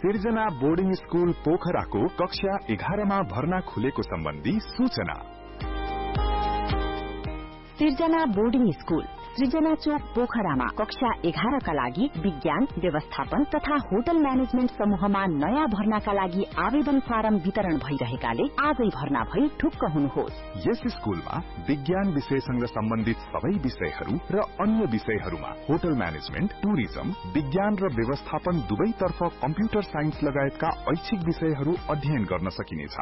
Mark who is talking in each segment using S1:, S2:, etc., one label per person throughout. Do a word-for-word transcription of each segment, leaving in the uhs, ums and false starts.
S1: सिर्जना boarding school पोखराको कक्षा एघारमा भर्ना खुलेको सम्बन्धी सूचना।
S2: सिर्जना बोर्डिङ स्कूल सृजना चोक पोखरामा कक्षा एघारका लागि विज्ञान, व्यवस्थापन तथा होटल म्यानेजमेन्ट समूहमा नयाँ भर्नाका लागि आवेदन फारम वितरण भइरहेकाले आजै भर्ना भई ढुक्क हुनुहोस्।
S1: यस स्कूलमा विज्ञान विषयसँग सम्बन्धित सबै विषयहरू र अन्य विषयहरूमा होटल म्यानेजमेन्ट, टुरिज्म, विज्ञान र व्यवस्थापन दुवैतर्फ कम्प्युटर साइन्स लगायतका ऐच्छिक विषयहरू अध्ययन गर्न सकिनेछ।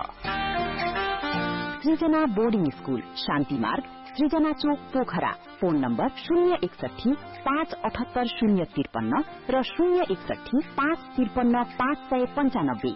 S2: सृजना बोर्डिङ स्कूल शान्ति मार्ग सृजना चोक पोखरा। फोन नम्बर शून्य एकसठी पाँच अठहत्तर शून्य त्रिपन्न र शून्य एकसठी पाँच त्रिपन्न पाँच सय पञ्चानब्बे।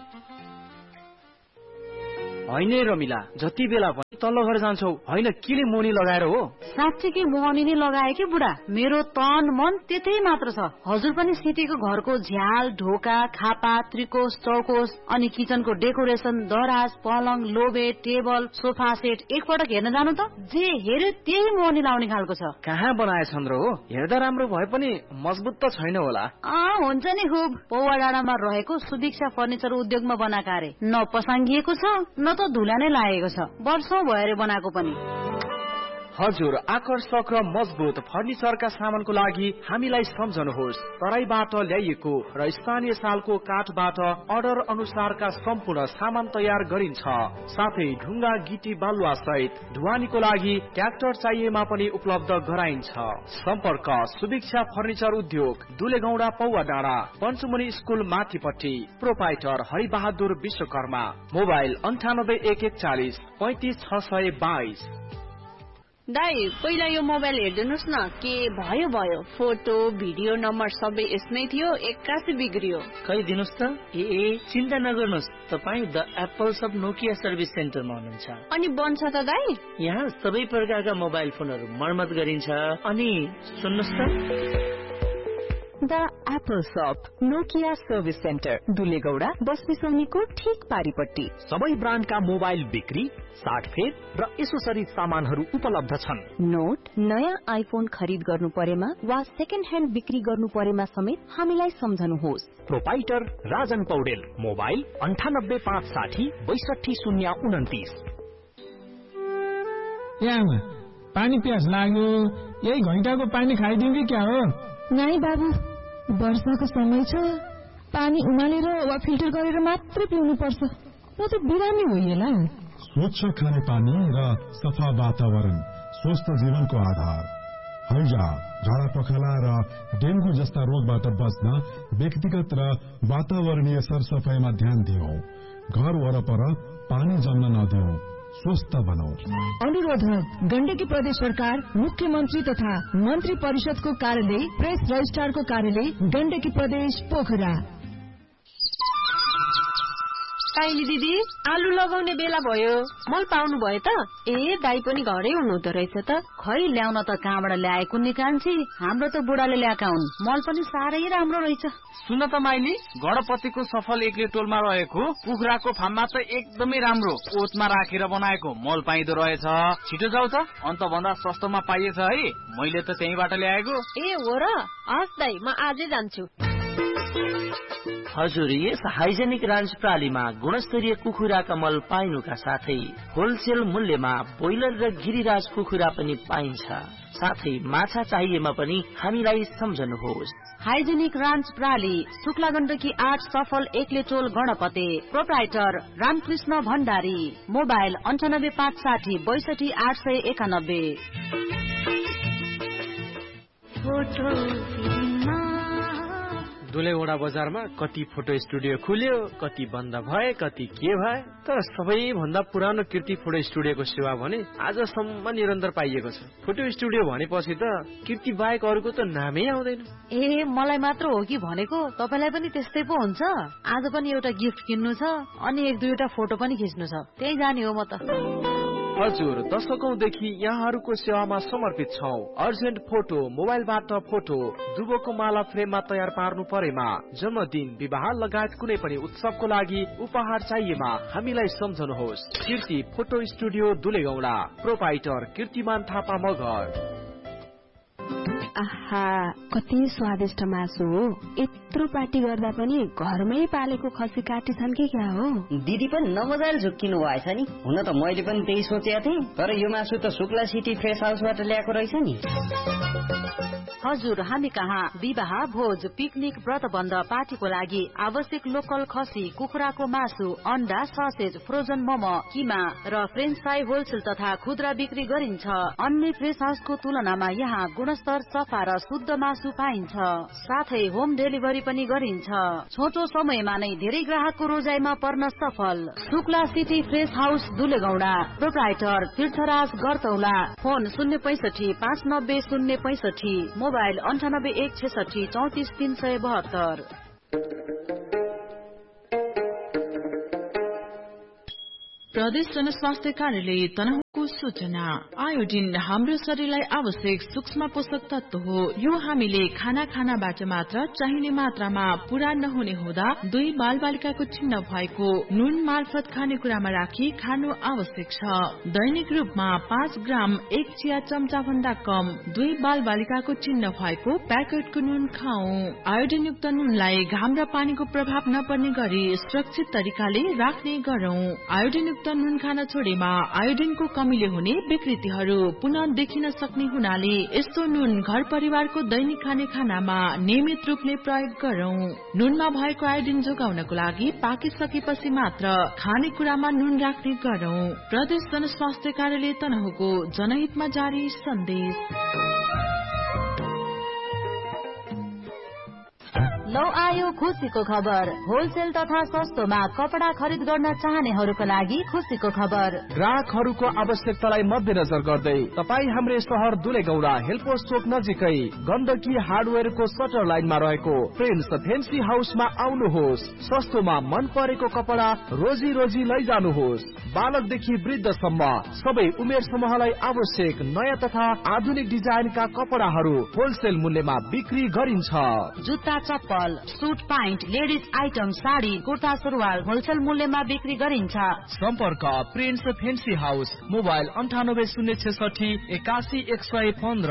S3: होइन रमिला, जति बेला पनि तल्लो घर जान्छौ, होइन किले मोनी लगाएर हो?
S4: साँच्चीकै मोहनी नै लगाए कि बुढा, मेरो तन मन त्यतै मात्र छ। हजुर पनि सिटीको घरको झ्याल, ढोका, खापा, त्रिकोश, चौकोश अनि किचनको डेकोरेसन, दराज, पलङ, लोबे, टेबल, सोफा सेट एकपटक हेर्न जानु त। जे हेर्यो त्यही मोहनी लाउने खालको छ।
S3: कहाँ बनाएछन् र हो? हेर्दा राम्रो भए पनि मजबुत त छैन होला।
S4: अँ हुन्छ नि खुब। पौवा डाँडामा रहेको सुदीक्षा फर्निचर उद्योगमा बनाएका अरे। न पसाङ्गिएको छ न त धुला नै लागेको छ। वर्षौं भएर बनाएको पनि।
S3: हजुर, आकर्षक र मजबुत फर्निचरका सामानको लागि हामीलाई सम्झनुहोस्। तराईबाट ल्याइएको र स्थानीय सालको काठबाट अर्डर अनुसारका सम्पूर्ण सामान तयार गरिन्छ। साथै ढुङ्गा, गिटी, बालुवा सहित ढुवानीको लागि ट्र्याक्टर चाहिएमा पनि उपलब्ध गराइन्छ। सम्पर्क सुदीक्षा फर्निचर उद्योग, दुलेगौडा, पौवा डाँडा, पञ्चमुनि स्कूल माथिपट्टि। प्रोपाइटर हरिबहादुर विश्वकर्मा। मोबाइल अन्ठानब्बे एक एकचालिस पैंतिस छ सय बाइस।
S5: दाई, पहिला यो मोबाइल हेरिदिनुहोस् न, के भयो भयो। फोटो, भिडियो, नम्बर सबै यसमै थियो, एक्कासी बिग्रियो।
S6: खै दिनुहोस् त। ए ए चिन्ता नगर्नुहोस्, तपाईँ the Apple sub Nokia service सेन्टरमा हुनुहुन्छ।
S5: अनि बन्छ त दाई?
S6: यहाँ सबै प्रकारका मोबाइल फोनहरू मर्मत गरिन्छ। अनि सुन्नुहोस् त,
S2: द एप्पल शप नोकिया सर्भिस सेन्टर, दुलेगौडा, बसबिसौनीको ठीक पारिपट्टि।
S7: सबै ब्रान्डका मोबाइल बिक्री, साटफेर र एसोसरिज सामानहरू उपलब्ध छन्।
S2: नोट, नयाँ आइफोन खरिद गर्नु परेमा वा सेकेन्ड ह्यान्ड बिक्री गर्नु परेमा समेत हामीलाई सम्झनुहोस्।
S7: प्रोपाइटर राजन पौडेल। मोबाइल अन्ठानब्बे पाँच साठी बैसठी शून्य उन्तिस।
S8: पानी प्यास लाग्यो, यही घैँटाको पानी खाइदिउँ कि क्या हो?
S9: नाइ बाबु, वर्षाको समय छ, पानी उमालेर वा फिल्टर गरेर मात्र पिउनु पर्छ, न त बिरामी होइएला।
S10: स्वच्छ खाने पानी र सफा वातावरण स्वस्थ जीवनको आधार। हैजा, झाडा पखाला र डेंगू जस्ता रोगबाट बच्न व्यक्तिगत र वातावरणीय सरसफाईमा ध्यान दियौं। घर वरपर पानी जम्न नदियौं, स्वस्थ बनाऊ।
S9: अनुरोध, गण्डकी प्रदेश सरकार, मुख्यमन्त्री तथा मन्त्री परिषदको कार्यालय, प्रेस रजिस्ट्रारको कार्यालय, गण्डकी प्रदेश, पोखरा।
S5: काइली दिदी, आलु लगाउने बेला भयो, मल पाउनु भयो त? ए दाई पनि घरै हुनुहुँदो रहेछ त।
S4: खै ल्याउन त कहाँबाट ल्याएको नि कान्छी, हाम्रो त बुढाले ल्याएका हुन्। मल पनि साह्रै राम्रो रहेछ।
S3: सुन त माइली, गणपतिको सफल एक्ले टोलमा रहेको कुखुराको फार्ममा त एकदमै राम्रो ओतमा राखेर बनाएको मल पाइदो रहेछ। छिटो जाऊ त, अन्त भन्दा सस्तोमा पाइएछ है। मैले त त्यहीबाट ल्याएको।
S5: ए हो र? हस् दाई, म आजै जान्छु।
S6: हजुर, यस हाइजेनिक रान्च प्रालीमा गुणस्तरीय कुखुराका मल पाइनुका साथै होलसेल मूल्यमा बोइलर र गिरिराज कुखुरा पनि पाइन्छ। साथै माछा चाहिएमा पनि हामीलाई सम्झनुहोस्।
S4: हाइजेनिक रान्च प्राली, शुक्ला गण्डकी आठ, सफल एक्ले टोल, गणपते। प्रोप्राइटर रामकृष्ण भण्डारी। मोबाइल अन्ठानब्बे पाँच साठी बैसठी आठ सय एकानब्बे।
S3: दुलेगौडा बजारमा कति फोटो स्टुडियो खुल्यो, कति बन्द भए, कति के भए, तर सबैभन्दा पुरानो कीर्ति फोटो स्टुडियोको सेवा भने आजसम्म निरन्तर पाइएको छ। फोटो स्टुडियो भनेपछि त कीर्ति बाहेक अरूको त नामै आउँदैन।
S4: ए, मलाई मात्र हो कि भनेको? तपाईलाई पनि त्यस्तै पो हुन्छ? आज पनि एउटा गिफ्ट किन्नु छ अनि एक दुईवटा फोटो पनि खिच्नु छ, त्यही जाने हो म त।
S3: हजुर, दशकौंदेखि यहाँहरूको सेवामा समर्पित छौं। अर्जेन्ट फोटो, मोबाइलबाट फोटो, दुबोको माला फ्रेममा तयार पार्नु परेमा, जन्मदिन, विवाह लगायत कुनै पनि उत्सवको लागि उपहार चाहिएमा हामीलाई सम्झनुहोस्। कीर्ति फोटो स्टुडियो, दुलेगौडा। प्रोपाइटर कीर्तिमान थापा मगर।
S11: आहा कति स्वादिष्ट मासु हो। यत्रो पार्टी गर्दा पनि घरमै पालेको खसी काटिछन् कि क्या हो?
S12: दिदी पनि नमजाले झुक्किनु भएछ नि। हुन त मैले पनि त्यही सोचेको थिएँ, तर यो मासु त शुक्ला सिटी फ्रेस हाउसबाट ल्याएको रहेछ नि।
S4: हजुर, हामी कहाँ विवाह, भोज, पिकनिक, व्रतबन्ध, पार्टीको लागि आवश्यक लोकल खसी, कुखुराको मासु, अन्डा, ससेज, फ्रोजन मोमो, किमा र फ्रेन्च फ्राई होलसेल तथा खुद्रा बिक्री गरिन्छ। अन्य फ्रेस हाउसको तुलनामा यहाँ गुणस्तर, सफा र शुद्ध मासु पाइन्छ। साथै होम डेलिभरी पनि गरिन्छ। छोटो समयमा नै धेरै ग्राहकको रोजाइमा पर्न सफल। Shukla city fresh house दुलेगौडा, proprietor तीर्थराज गरतौला। फोन शून्य पैसठी पाँच नब्बे शून्य पैसठी, मोबाइल अन्ठानब्बे एक छेसठी चौतिस तीन सय बहत्तर।
S13: प्रदेश जनस्वास्थ्य कार्यालय तनहुँको सूचना। आयोडिन हाम्रो शरीरलाई आवश्यक सूक्ष्म पोषक तत्व हो। यो हामीले खाना खानाबाट मात्र चाहिने मात्रामा पूरा नहुने हुँदा दुई बाल बालिकाको चिन्ह भएको नुन मार्फत खानेकुरामा राखी खानु आवश्यक छ। दैनिक रूपमा पाँच ग्राम एक चिया चम्चा भन्दा कम दुई बाल बालिकाको चिन्ह भएको प्याकेटको नुन खाऊ। आयोडिन युक्त नुनलाई घाम र पानीको प्रभाव नपर्ने गरी सुरक्षित तरिकाले राख्ने गरौं। आयोडिन युक्त नुन खान छोडेमा आयोडिनको कमीले हुने विकृतिहरू पुनः देखिन सक्ने हुनाले यस्तो नुन घर परिवारको दैनिक खाने खानामा नियमित रूपले प्रयोग गरौं। नुनमा भएको आयोडिन जोगाउनको लागि पाकिसकेपछि मात्र खानेकुरामा नुन राख्ने गरौं। प्रदेश जनस्वास्थ्य कार्यालय तनहुँको जनहितमा जारी सन्देश।
S4: लौ आयो खुसीको खबर। होलसेल तथा सस्तोमा कपडा खरिद गर्न चाहनेहरूको लागि खुसीको खबर।
S3: ग्राहकहरूको आवश्यकतालाई मध्यनजर गर्दै तपाईँ हाम्रै शहर दुलेगौडा हेलपोस्ट चोक नजिकै गण्डकी हार्डवेयरको सटर लाइनमा रहेको प्रिन्स फेन्सी हाउसमा आउनुहोस्। सस्तोमा मन परेको कपडा रोजी रोजी लैजानुहोस्। बालकदेखि वृद्धसम्म सबै उमेर समूहलाई आवश्यक नयाँ तथा आधुनिक डिजाइनका कपडाहरू होलसेल मूल्यमा बिक्री गरिन्छ।
S4: जुत्ता, चप्पल, suit, pant, ladies item, sari, kurta, सुरुवाल होलसेल मूल्यमा बिक्री गरिन्छ।
S3: सम्पर्क प्रिन्स फेन्सी हाउस, मोबाइल अन्ठानब्बे शून्य छेसठी एकासी एक सय पन्ध्र।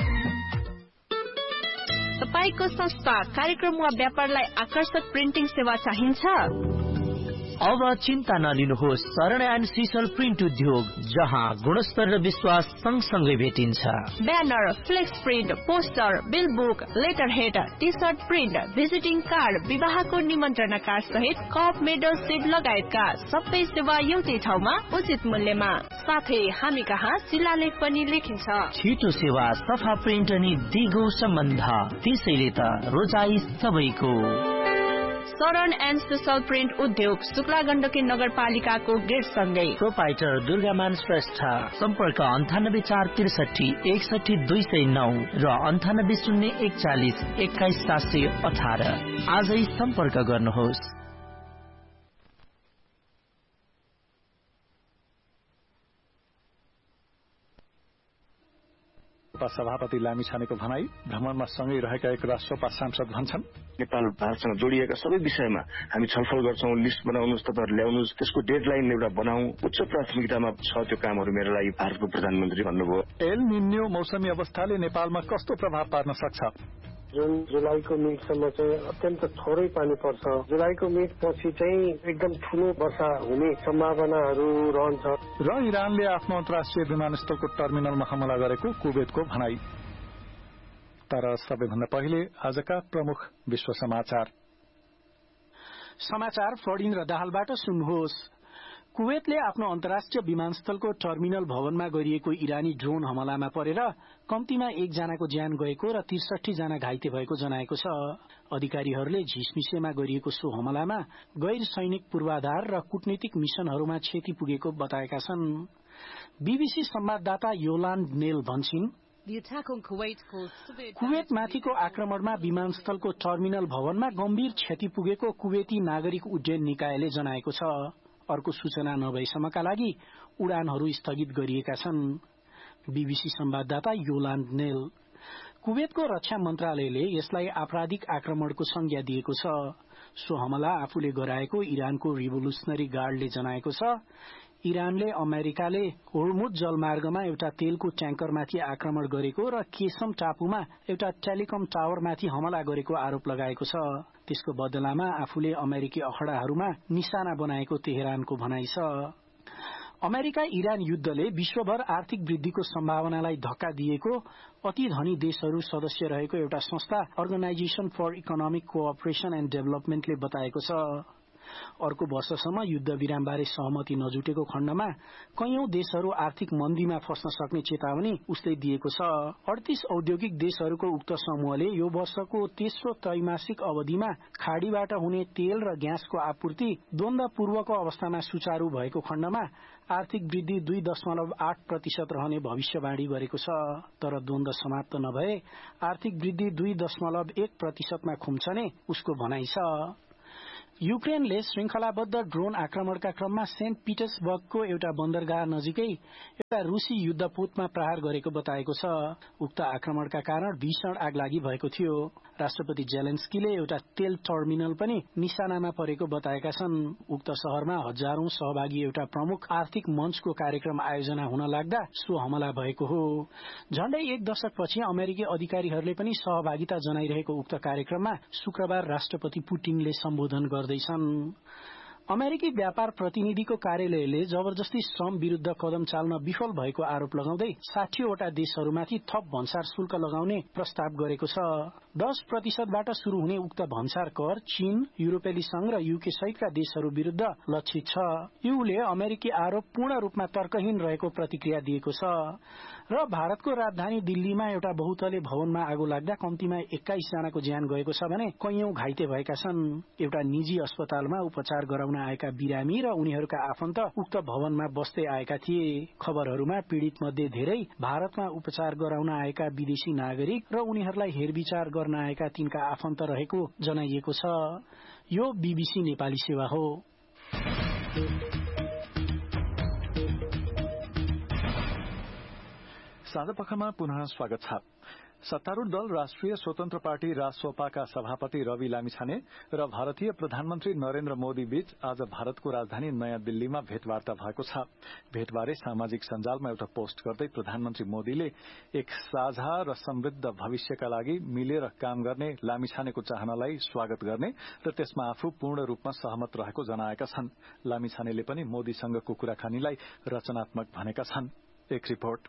S5: तपाईको संस्था कार्यक्रम वा व्यापारलाई आकर्षक प्रिन्टिङ सेवा चाहिन्छ?
S6: अब चिन्ता नलिनुहोस्। शरण एन्ड सिसल प्रिन्ट उद्योग, जहाँ गुणस्तर र विश्वास सँगसँगै भेटिन्छ।
S5: Banner, flex print, poster, bill book, letter head, T short print, visiting card, विवाहको निमन्त्रणा कार्ड सहित कप, मेडल, सिड लगायतका सबै सेवा एउटै ठाउँमा उचित मूल्यमा। साथै हामी कहाँ शिलालेख पनि लेखिन्छ।
S6: छिटो सेवा, सफा प्रिन्ट अनि दिगो सम्बन्ध, त्यसैले त रोजाई सबैको।
S5: शरण एन्ड सिसल प्रिन्ट उद्योग, शुक्ला गण्डकी नगरपालिकाको गेट सँगै।
S6: प्रोपाइटर दुर्गामान श्रेष्ठ। सम्पर्क अन्ठानब्बे चार त्रिसठी एकसठी दुई सय नौ र अन्ठानब्बे शून्य एकचालिस एक्काइस सात सय अठार। आजै सम्पर्क गर्नुहोस्।
S14: सभापति लामिछानेको भनाई, भ्रमणमा सँगै रहेका एक राष्ट्रपा सांसद भन्छन्,
S15: नेपाल भारतसँग जोडिएका सबै विषयमा हामी छलफल गर्छौं। लिस्ट बनाउनुहोस्, तपाईहरु ल्याउनुहोस्, त्यसको डेडलाइन एउटा बनाऊ। उच्च प्राथमिकतामा छ त्यो कामहरू मेरो लागि भारतको प्रधानमन्त्री भन्नुभयो।
S14: एल निन्यो मौसमी अवस्थाले नेपालमा कस्तो प्रभाव पार्न सक्छ?
S16: जुन जुलाईको मिडसम्म चाहिँ अत्यन्त थोरै पानी पर्छ। जुलाईको मिड पछि चाहिँ एकदम ठूलो वर्षा हुने सम्भावनाहरू रहन्छ।
S14: र इरानले आफ्नो अन्तर्राष्ट्रिय विमानस्थलको टर्मिनलमा हमला गरेको कुवेतको भनाई। तर सबैभन्दा पहिले आजका प्रमुख विश्व समाचार।
S17: समाचार फर्डिन र दाहालबाट सुन्नुहोस्। कुवेतले आफ्नो अन्तर्राष्ट्रिय विमानस्थलको टर्मिनल भवनमा गरिएको इरानी ड्रोन हमलामा परेर कम्तीमा एकजनाको ज्यान गएको र त्रिसठी जना घाइते भएको जनाएको छ। अधिकारीहरूले झिसमिसेमा गरिएको सो हमलामा गैर सैनिक पूर्वाधार र कूटनीतिक मिशनहरूमा क्षति पुगेको बताएका छन्। बीबीसी संवाददाता योलान्ड नेल भन्छन्, कुवेतमाथिको आक्रमणमा विमानस्थलको टर्मिनल भवनमा गम्भीर क्षति पुगेको कुवेती नागरिक उड्डयन निकायले जनाएको छ। अर्को सूचना नभएसम्मका लागि उडानहरू स्थगित गरिएका छन्। बीबीसी संवाददाता योलान्ड नेल। कुवेतको रक्षा मन्त्रालयले यसलाई आपराधिक आक्रमणको संज्ञा दिएको छ। सो हमला आफूले गराएको इरानको रिभोल्युसनरी गार्डले जनाएको छ। इरानले अमेरिकाले होर्मुज जलमार्गमा एउटा तेलको ट्याङ्करमाथि आक्रमण गरेको र केसम टापुमा एउटा टेलिकम टावरमाथि हमला गरेको आरोप लगाएको छ। त्यसको बदलामा आफूले अमेरिकी अखडाहरूमा निशाना बनाएको तेहरानको भनाइ छ। अमेरिका इरान युद्धले विश्वभर आर्थिक वृद्धिको सम्भावनालाई धक्का दिएको अति धनी देशहरू सदस्य रहेको एउटा संस्था अर्गनाइजेशन फर इकोनोमिक कोअपरेशन एण्ड डेभलपमेन्टले बताएको छ। अर्को वर्षसम्म युद्ध विरामबारे सहमति नजुटेको खण्डमा कैयौं देशहरू आर्थिक मन्दीमा फस्न सक्ने चेतावनी उसले दिएको छ। अडतीस औद्योगिक देशहरूको उक्त समूहले यो वर्षको तेस्रो त्रैमासिक अवधिमा खाड़ीबाट हुने तेल र ग्यासको आपूर्ति द्वन्द्वपूर्वको अवस्थामा सुचारू भएको खण्डमा आर्थिक वृद्धि दुई दशमलव आठ प्रतिशत रहने भविष्यवाणी गरेको छ। तर द्वन्द्व समाप्त नभए आर्थिक वृद्धि दुई दशमलव एक प्रतिशतमा खुम्चने उसको भनाइ छ। युक्रेनले श्रृंखलाबद्ध ड्रोन आक्रमणका क्रममा सेन्ट पिटर्सबर्गको एउटा बन्दरगाह नजिकै एउटा रूसी युद्धपोतमा प्रहार गरेको बताएको छ। उक्त आक्रमणका कारण भीषण आगलागी भएको थियो। राष्ट्रपति जेलेन्स्कीले एउटा तेल टर्मिनल पनि निशानामा परेको बताएका छन्। उक्त शहरमा हजारौं सहभागी एउटा प्रमुख आर्थिक मञ्चको कार्यक्रम आयोजना हुन लाग्दा सो हमला भएको हो। झण्डै एक दशकपछि अमेरिकी अधिकारीहरूले पनि सहभागिता जनाइरहेको उक्त कार्यक्रममा शुक्रबार राष्ट्रपति पुटिनले सम्बोधन गर्दैछन्। अमेरिकी व्यापार प्रतिनिधिको कार्यालयले जबरजस्ती श्रम विरूद्ध कदम चाल्न विफल भएको आरोप लगाउँदै साठीवटा देशहरूमाथि थप भन्सार शुल्क लगाउने प्रस्ताव गरेको छ। दस प्रतिशतबाट शुरू हुने उक्त भन्सार कर चीन, युरोपेली संघ र युके सहितका देशहरू विरूद्ध लक्षित छ। यूले अमेरिकी आरोप पूर्ण रूपमा तर्कहीन रहेको प्रतिक्रिया दिएको छ। र भारतको राजधानी दिल्लीमा एउटा बहुतले भवनमा आगो लाग्दा कम्तीमा एक्काइस जनाको ज्यान गएको छ भने कैयौं घाइते भएका छन्। एउटा निजी अस्पतालमा उपचार गराउन आएका बिरामी र उनीहरूका आफन्त उक्त भवनमा बस्दै आएका थिए। खबरहरूमा पीड़ित मध्ये धेरै भारतमा उपचार गराउन आएका विदेशी नागरिक र उनीहरूलाई हेरविचार गर्न आएका तिनका आफन्त रहेको जनाइएको छ। यो बीबीसी नेपाली सेवा हो।
S14: साँझपखमा पुनः स्वागत छ। सत्तारूढ़ दल राष्ट्रिय स्वतन्त्र पार्टी रासोपाका सभापति रवि लामिछाने र भारतीय प्रधानमन्त्री नरेन्द्र मोदी बीच आज भारतको राजधानी नयाँ दिल्लीमा भेटवार्ता भएको छ। भेटबारे सामाजिक सञ्जालमा एउटा पोस्ट गर्दै प्रधानमन्त्री मोदीले एक साझा र समृद्ध भविष्यका लागि मिलेर काम गर्ने लामिछानेको चाहनालाई स्वागत गर्ने र त्यसमा आफू पूर्ण रूपमा सहमत रहेको जनाएका छन्। लामिछानेले पनि मोदीसँगको कुराकानीलाई रचनात्मक भनेका छन्। एक रिपोर्ट।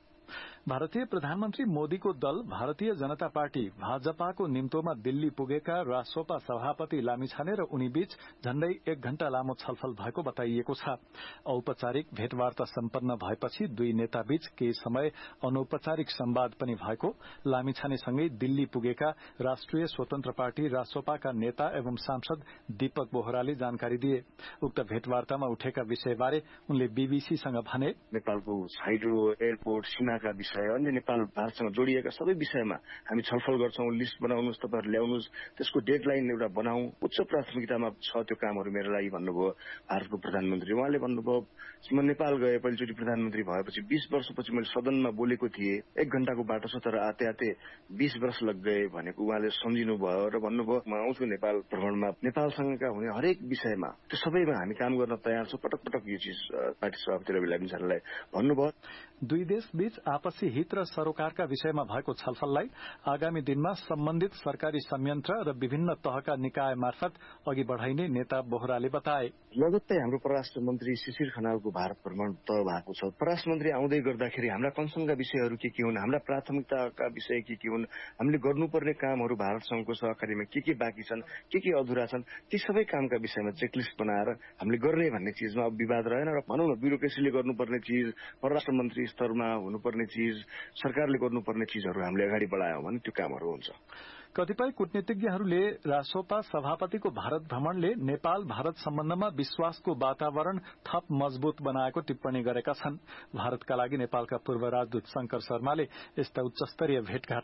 S14: भारतीय प्रधानमन्त्री मोदीको दल भारतीय जनता पार्टी भाजपाको निम्तोमा दिल्ली पुगेका रासोपा सभापति लामिछाने र उनीबीच झण्डै एक घण्टा लामो छलफल भएको बताइएको छ। औपचारिक भेटवार्ता सम्पन्न भएपछि दुई नेताबीच केही समय अनौपचारिक संवाद पनि भएको लामिछानेसँगै दिल्ली पुगेका राष्ट्रिय स्वतन्त्र पार्टी रासोपाका नेता एवं सांसद दीपक बोहराले जानकारी दिए। उक्त भेटवार्तामा उठेका विषयबारे उनले बीबीसीसँग भने,
S15: नेपालको हाइड्रो एयरपोर्ट सीमाका विषय अन्य नेपाल भारतसँग जोडिएका सबै विषयमा हामी छलफल गर्छौं। लिस्ट बनाउनुहोस्, तपाईहरु ल्याउनुहोस्, त्यसको डेडलाइन एउटा बनाऊ। उच्च प्राथमिकतामा छ त्यो कामहरू मेरो लागि भन्नुभयो भारतको प्रधानमन्त्री। उहाँले भन्नुभयो म नेपाल गए पहिलोचोटि प्रधानमन्त्री भएपछि बीस वर्षपछि मैले सदनमा बोलेको थिएँ, एक घण्टाको बाटो छ तर आते आते बीस वर्ष लग गए भनेको उहाँले सम्झिनु भयो र भन्नुभयो म आउँछु नेपाल भ्रमणमा। नेपालसँगका हुने हरेक विषयमा त्यो सबैमा हामी काम गर्न तयार छौं। पटक पटक यो चिज पार्टी सभापति रवि लामिछानेलाई भन्नुभयो।
S14: दुई देश बीच आपसी हित र सरोकारका विषयमा भएको छलफललाई आगामी दिनमा सम्बन्धित सरकारी संयन्त्र र विभिन्न तहका निकाय मार्फत अघि बढ़ाइने नेता बोहराले बताए।
S15: लगत्तै हाम्रो परराष्ट्र मन्त्री शिशिर खनालको भारत भ्रमण तय भएको छ। परराष्ट्र मन्त्री आउँदै गर्दाखेरि हाम्रा कन्सर्नका विषयहरू के के हुन्, हाम्रा प्राथमिकताका विषय के के हुन्, हामीले गर्नुपर्ने कामहरू भारतसँगको सहकारीमा के के बाँकी छन्, के के अधुरा छन्, ती सबै कामका विषयमा चेकलिस्ट बनाएर हामीले गर्ने भन्ने चिजमा विवाद रहेन। र भनौँ न ब्युरोक्रेसीले गर्नुपर्ने चिज, परराष्ट्र मन्त्री स्तरमा हुनुपर्ने चिज, सरकारले गर्नुपर्ने चिजहरू हामीले अगाडि बढायौं भने त्यो कामहरू हुन्छ।
S14: कतिपय कूटनीतिज्ञहरूले रासोपा सभापतिको भारत भ्रमणले नेपाल भारत सम्बन्धमा विश्वासको वातावरण थप मजबूत बनाएको टिप्पणी गरेका छन्। भारतका लागि नेपालका पूर्व राजदूत शंकर शर्माले यस्ता उच्चस्तरीय भेटघाटले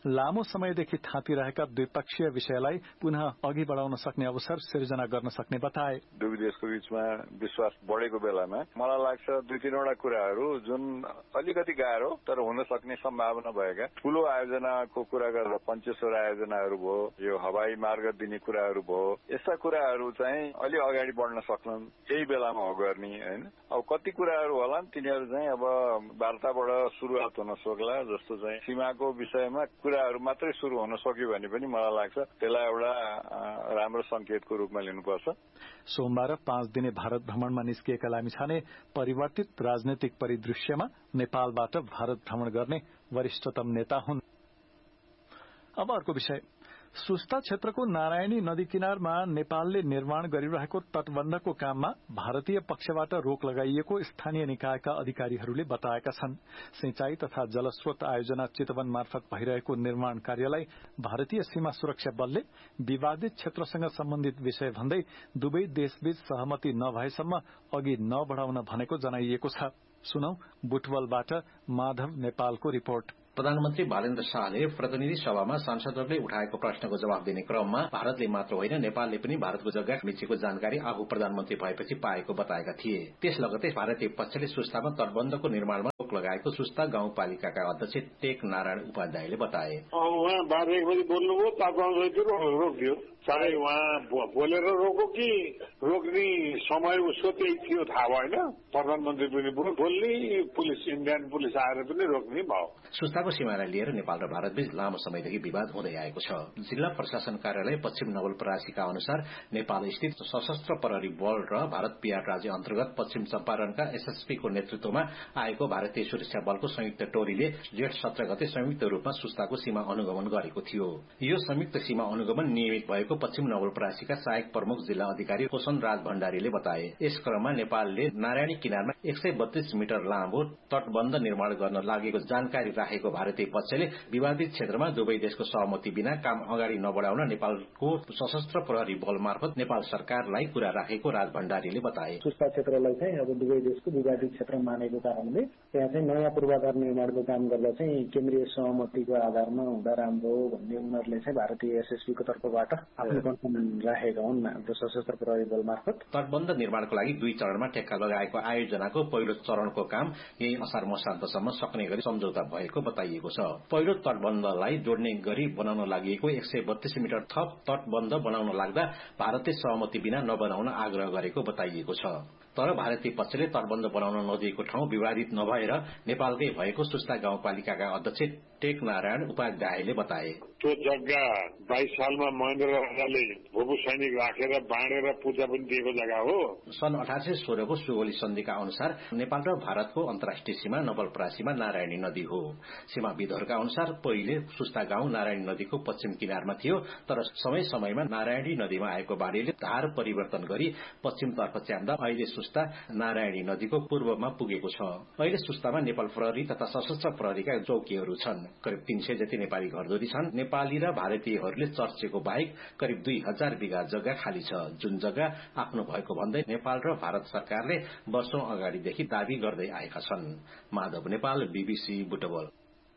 S14: लामो समयदेखि थाँतिरहेका द्विपक्षीय विषयलाई पुनः अघि बढ़ाउन सक्ने अवसर सिर्जना गर्न सक्ने बताए।
S18: दुवै देशको बीचमा विश्वास बढेको बेलामा मलाई लाग्छ दुई तीनवटा कुराहरू जुन अलिकति गाह्रो तर हुन सक्ने सम्भावना भएका ठूलो आयोजनाको कुरा गर्दा पञ्चेश्वर आयोजनाहरू भयो, यो हवाई मार्ग दिने कुराहरू भयो, यस्ता कुराहरू चाहिँ अलि अगाडि बढ्न सक्छन् यही बेलामा हो गर्ने हैन। अब कति कुराहरू होला तिनीहरू चाहिँ अब वार्ताबाट सुरुवात हुन सक्ला, जस्तो चाहिँ सीमाको विषयमा कुराहरू मात्रै सुरु हुन सक्यो भने पनि मलाई लाग्छ त्यसलाई एउटा राम्रो संकेतको रूपमा लिनुपर्छ।
S14: सोमबार पाँच दिने भारत भ्रमणमा निस्किएका लामिछाने परिवर्तित राजनैतिक परिदृश्यमा नेपालबाट भारत भ्रमण गर्ने वरिष्ठतम नेता हुन्। अब अर्को विषय, सुस्ता क्षेत्रको नारायणी नदी किनारमा नेपालले निर्माण गरिरहेको तटबन्धको काममा भारतीय पक्षबाट रोक लगाइएको स्थानीय निकायका अधिकारीहरूले बताएका छन्। सिंचाई तथा जलस्रोत आयोजना चितवन मार्फत भइरहेको निर्माण कार्यलाई भारतीय सीमा सुरक्षा बलले विवादित क्षेत्रसँग सम्बन्धित विषय भन्दै दुवै देशबीच सहमति नभएसम्म अघि नबढ़ाउन भनेको जनाइएको छ। सुनौ बुटवलबाट माधव नेपालको रिपोर्ट।
S19: प्रधानमन्त्री बालेन्द्र शाहले प्रतिनिधि सभामा सांसदहरूले उठाएको प्रश्नको जवाब दिने क्रममा भारतले मात्र होइन नेपालले पनि भारतको जग्गा मिचेको जानकारी आफू प्रधानमन्त्री भएपछि पाएको बताएका थिए। त्यस लगतै भारतीय पक्षले सुस्तामा तटबन्धको निर्माणमा रोक लगाएको सुस्ता गाउँपालिकाका अध्यक्ष टेक नारायण उपाध्यायले बताए।
S20: उहाँ बाह्र एक बजी बोल्नुभयो, तटबन्ध रोकियो। चाहे उहाँ बोलेर रोको कि रोक्ने समय उसको त्यही थियो थाहा भएन। प्रधानमन्त्री पनि बोल्ने, पुलिस इन्डियन पुलिस आएर पनि रोक्ने भयो।
S19: सुस्ताको सीमालाई लिएर नेपाल र भारतबीच लामो समयदेखि विवाद हुँदै आएको छ। जिल्ला प्रशासन कार्यालय पश्चिम नवलपरासीका अनुसार नेपाल स्थित सशस्त्र प्रहरी बल र भारत बिहार राज्य अन्तर्गत पश्चिम चम्पारणका एसएसपीको नेतृत्वमा आएको भारतीय सुरक्षा बलको संयुक्त टोलीले जेठ सत्र गते संयुक्त रूपमा सुस्ताको सीमा अनुगमन गरेको थियो। यो संयुक्त सीमा अनुगमन नियमित भएको पश्चिम नवलपरासीका सहायक प्रमुख जिल्ला अधिकारी पोषण राज भण्डारीले बताए। यस क्रममा नेपालले नारायणी किनारमा एक सय बत्तीस मिटर लामो तटबन्ध निर्माण गर्न लागेको जानकारी राखेको भारतीय पक्षले विवादित क्षेत्रमा दुवै देशको सहमति बिना काम अगाडि नबढ़ाउन नेपालको सशस्त्र प्रहरी बल मार्फत नेपाल सरकारलाई कुरा राखेको राज भण्डारीले बताए।
S16: सुस्ता क्षेत्रलाई चाहिँ अब दुवै देशको विवादित क्षेत्र मानेको कारणले त्यहाँ चाहिँ नयाँ पूर्वाधार निर्माणको काम गर्दा चाहिँ केन्द्रीय सहमतिको आधारमा हुँदा राम्रो हो भन्ने उनीहरूले चाहिँ भारतीय एसएसपीको तर्फबाट आफ्नो राखेका हुन् सशस्त्र प्रहरी बल मार्फत।
S19: तटबन्ध निर्माणको लागि दुई चरणमा ठेक्का लगाएको आयोजनाको पहिलो चरणको काम यही असार मसान्तसम्म सक्ने गरी सम्झौता भएको बताइएको छ। पहिलो तटबन्धलाई जोड्ने गरी बनाउन लागि एक सय बत्तीस मिटर थप तटबन्ध बनाउन लाग्दा भारतीय सहमति बिना नबनाउन आग्रह गरेको बताइएको छ। तर भारतीय पक्षले तटबन्ध बनाउन नदिएको ठाउँ विवादित नभएर नेपालकै भएको सुस्ता गाउँपालिकाका अध्यक्ष टेक नारायण उपाध्यायले बताए।
S20: त्यो जग्गा बाइस सालमा महेन्द्र राजाले भूपू सैनिक राखेर बाँडेर पूजा पनि दिएको जग्गा हो।
S19: सन् अठार सय सोह्रको सुगोली सन्धिका अनुसार नेपाल र भारतको अन्तर्राष्ट्रिय सीमा नवलपरासीमा नारायणी नदी हो। सीमाविदहरूका अनुसार पहिले सुस्ता गाउँ नारायणी नदीको पश्चिम किनारमा थियो, तर समय समयमा नारायणी नदीमा आएको बाढ़ीले धार परिवर्तन गरी पश्चिमतर्फ च्याम्दा अहिले सुस्ता नारायणी नदीको पूर्वमा पुगेको छ। अहिले सुस्तामा नेपाल प्रहरी तथा सशस्त्र प्रहरीका चौकीहरू छन्। करिब तीन सय जति नेपाली घरधुरी छन्। नेपाली र भारतीयहरूले चर्चेको बाहेक करिब दुई हजार बिघा जग्गा खाली छ, जुन जग्गा आफ्नो भएको भन्दै नेपाल र भारत सरकारले वर्षौं अगाडिदेखि दावी गर्दै आएका छन्। माधव नेपाल, बीबीसी बुटवल।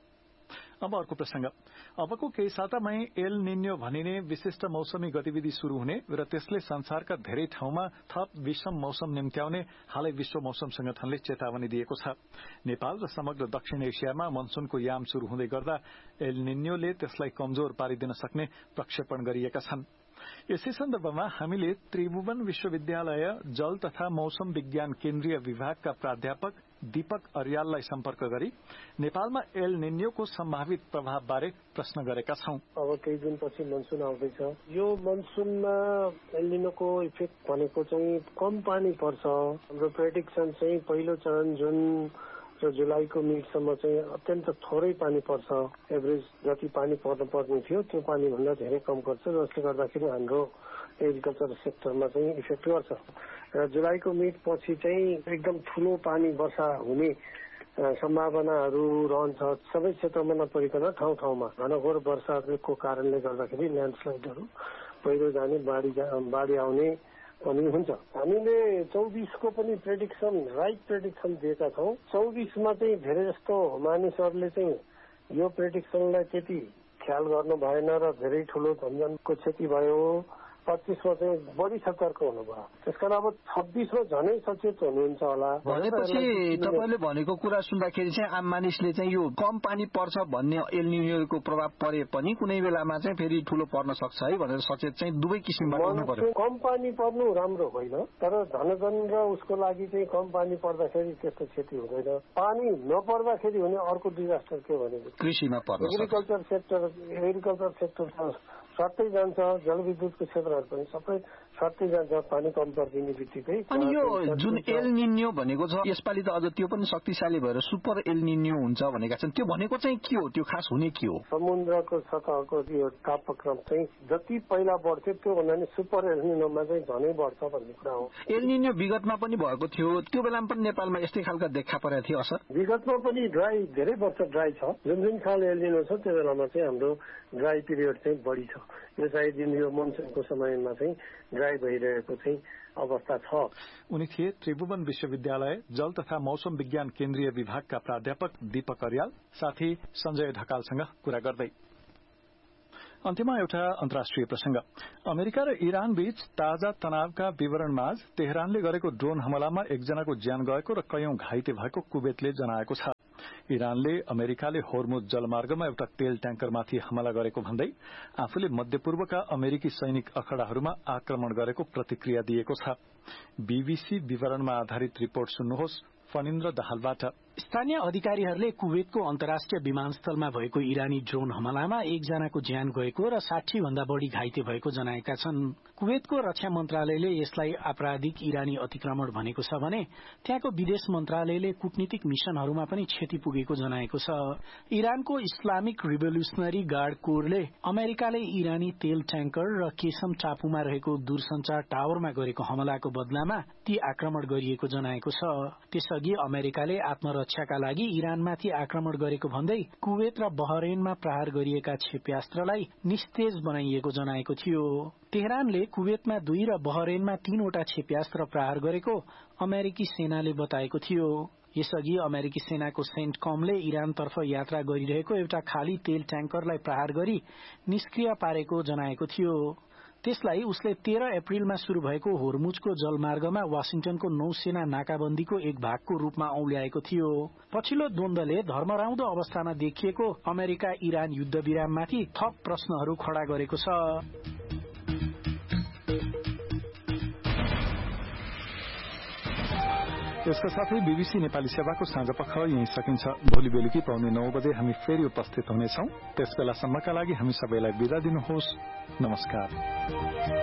S14: अब अर्को प्रसंग, अबको केही सातामै एल निन्यो भनिने विशिष्ट मौसमी गतिविधि शुरू हुने र त्यसले संसारका धेरै ठाउँमा थप विषम मौसम निम्त्याउने हालै विश्व मौसम संगठनले चेतावनी दिएको छ। नेपाल र समग्र दक्षिण एसियामा मनसूनको याम शुरू हुँदै गर्दा एल निन्योले त्यसलाई कमजोर पारिदिन सक्ने प्रक्षेपण गरिएका छन्। यसै सन्दर्भमा हामीले त्रिभुवन विश्वविद्यालय जल तथा मौसम विज्ञान केन्द्रीय विभागका प्राध्यापक दीपक अर्याललाई सम्पर्क गरी नेपालमा एल निन्योको सम्भावित प्रभाव बारे प्रश्न गरेका छौं।
S16: अब केही दिनपछि मनसून आउँदैछ। यो मनसूनमा एल निनोको इफेक्ट भनेको चाहिँ कम पानी पर्छ। हाम्रो प्रेडिक्सन चाहिँ पहिलो चरण जुन जो जुलाईको मिडसम्म चाहिँ अत्यन्त थोरै पानी पर्छ। एभरेज जति पानी पर्न पर्ने थियो त्यो पानी भन्दा धेरै कम पर्छ, जसले गर्दाखेरि हाम्रो एग्रिकल्चर सेक्टरमा चाहिँ इफेक्ट गर्छ। र जुलाईको मिड पछि चाहिँ एकदम ठूलो पानी वर्षा हुने सम्भावनाहरू रहन्छ। सबै क्षेत्रमा नपरिकन ठाउँ ठाउँमा घनघोर वर्षाको कारणले गर्दाखेरि ल्यान्डस्लाइडहरू, पहिरो जाने, बाढी बाढी आउने पनि हुन्छ। हामीले चौबिसको पनि प्रेडिक्सन राइट प्रेडिक्सन दिएका छौँ। चौबिसमा चाहिँ धेरै जस्तो मानिसहरूले चाहिँ यो प्रेडिक्सनलाई त्यति ख्याल गर्नु भएन र धेरै ठूलो धनजनको क्षति भयो। पच्चीसमा चाहिँ बढी सतर्क हुनुभयो। त्यसकारण अब छब्बीसमा झनै सचेत हुनुहुन्छ होला।
S14: भनेपछि तपाईँले भनेको कुरा सुन्दाखेरि चाहिँ आम मानिसले चाहिँ यो कम पानी पर्छ भन्ने एल निनोको प्रभाव परे पनि कुनै बेलामा चाहिँ फेरि ठूलो पर्न सक्छ है भनेर सचेत चाहिँ दुवै किसिमबाट हुनु पर्यो।
S16: कम पानी पर्नु राम्रो होइन, तर धनजन र उसको लागि चाहिँ कम पानी पर्दाखेरि त्यस्तो क्षति हुँदैन। पानी नपर्दाखेरि हुने अर्को डिजास्टर के भनेको
S14: कृषिमा पर्छ।
S16: एग्रिकल्चर सेक्टर एग्रिकल्चर सेक्टर सट्टै जान्छ, जलविद्युतको क्षेत्रहरू पनि सबै सट्टै जान्छ पानी कम परिदिने बित्तिकै।
S14: अनि यो जुन एल निन्यो भनेको छ यसपालि त अझ त्यो पनि शक्तिशाली भएर सुपर एल निन्यो हुन्छ भनेका छन्। त्यो भनेको चाहिँ के हो, त्यो खास हुने के हो?
S16: समुद्रको सतहको यो तापक्रम चाहिँ जति पहिला बढ्थ्यो त्यो भन्दा नि सुपर एल निनोमा चाहिँ झनै बढ्छ भन्ने कुरा हो।
S14: एल निन्यो विगतमा पनि भएको थियो, त्यो बेलामा पनि नेपालमा यस्तै खालका देखा परेको थियो असर?
S16: विगतमा पनि ड्राई धेरै वर्ष ड्राई छ। जुन जुन साल एल निनो छ त्यो बेलामा चाहिँ हाम्रो ड्राई पिरियड चाहिँ बढी छ। यो चाहिँ दिन यो मनसुनको समयमा चाहिँ ड्राई भइरहेको चाहिँ अवस्था छ।
S14: उनी थिए त्रिभुवन विश्वविद्यालय जल तथा मौसम विज्ञान केन्द्रीय विभागका प्राध्यापक दीपक अर्याल, साथी संजय ढकालसँग कुरा गर्दै। अन्त्यमा एउटा अन्तर्राष्ट्रिय प्रसंग। अमेरिका र इरान बीच ताजा तनावका विवरणमाझ तेहरानले गरेको ड्रोन हमलामा एकजनाको ज्यान गएको र कयौं घाइते भएको कुवेतले जनाएको छ। इरानले अमेरिकाले होर्मुज जलमार्गमा एउटा तेल ट्याङ्करमाथि हमला गरेको भन्दै आफूले मध्यपूर्वका अमेरिकी सैनिक अखडाहरूमा आक्रमण गरेको प्रतिक्रिया दिएको छ। बीबीसी विवरणमा आधारित रिपोर्ट सुन्नुहोस् फनिन्द्र दाहालबाट।
S17: स्थानीय अधिकारीहरूले कुवेतको अन्तर्राष्ट्रिय विमानस्थलमा भएको इरानी ड्रोन हमलामा एकजनाको ज्यान गएको र साठी भन्दा बढ़ी घाइते भएको जनाएका छन्। कुवेतको रक्षा मन्त्रालयले यसलाई आपराधिक इरानी अतिक्रमण भनेको छ भने त्यहाँको विदेश मन्त्रालयले कूटनीतिक मिशनहरूमा पनि क्षति पुगेको जनाएको छ। इरानको इस्लामिक रिभोल्युसनरी गार्ड कोरले अमेरिकाले इरानी तेल ट्याङ्कर र केसम टापुमा रहेको दूरसञ्चार टावरमा गरेको हमलाको बदलामा ती आक्रमण गरिएको जनाएको छ। त्यसअघि अमेरिकाले आत्मरक्षाका लागि इरानमाथि आक्रमण गरेको भन्दै कुवेत र बहरेनमा प्रहार गरिएका क्षेप्यास्त्रलाई निस्तेज बनाइएको जनाएको थियो। तेहरानले कुवेतमा दुई र बहरेनमा तीनवटा क्षेप्यास्त्र प्रहार गरेको अमेरिकी सेनाले बताएको थियो। यसअघि अमेरिकी सेनाको सेन्टकमले इरानतर्फ यात्रा गरिरहेको एउटा खाली तेल ट्याङ्करलाई प्रहार गरी निष्क्रिय पारेको जनाएको थियो। त्यसलाई उसले तेह्र अप्रिलमा शुरू भएको होर्मुजको जलमार्गमा वाशिंटनको नौसेना नाकाबन्दीको एक भागको रूपमा औल्याएको थियो। पछिल्लो द्वन्द्वले धर्मराउँदो अवस्थामा देखिएको अमेरिका इरान युद्ध विराममाथि थप प्रश्नहरू खड़ा गरेको छ।
S14: यसका साथै बीबीसी नेपाली सेवाको साँझपख यही सकिन्छ। भोलि बेलुकी पाउने नौ बजे हामी फेरि उपस्थित हुनेछौं। त्यसबेलासम्मका लागि हामी सबैलाई बिदा दिनुहोस्। नमस्कार।